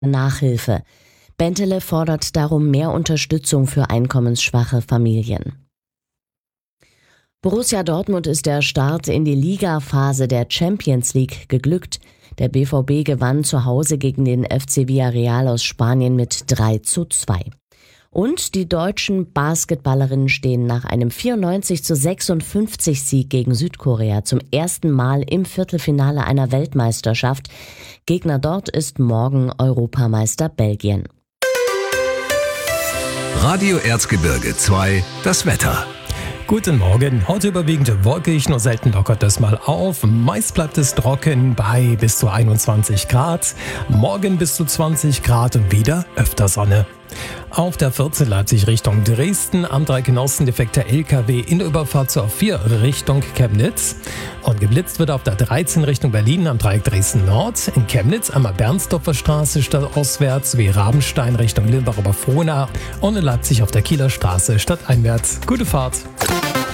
Nachhilfe. Bentele fordert darum mehr Unterstützung für einkommensschwache Familien. Borussia Dortmund ist der Start in die Ligaphase der Champions League geglückt. Der BVB gewann zu Hause gegen den FC Villarreal aus Spanien mit 3:2. Und die deutschen Basketballerinnen stehen nach einem 94:56 Sieg gegen Südkorea zum ersten Mal im Viertelfinale einer Weltmeisterschaft. Gegner dort ist morgen Europameister Belgien. Radio Erzgebirge 2, das Wetter. Guten Morgen. Heute überwiegend wolkig, nur selten lockert es mal auf. Meist bleibt es trocken bei bis zu 21 Grad. Morgen bis zu 20 Grad und wieder öfter Sonne. Auf der 14 Leipzig Richtung Dresden, am Dreieck in Osten defekter LKW in der Überfahrt zur 4 Richtung Chemnitz. Und geblitzt wird auf der 13 Richtung Berlin am Dreieck Dresden Nord. In Chemnitz einmal Bernsdorfer Straße stadtauswärts sowie Rabenstein Richtung Limbach-Oberfrohna. Und in Leipzig auf der Kieler Straße stadteinwärts. Gute Fahrt!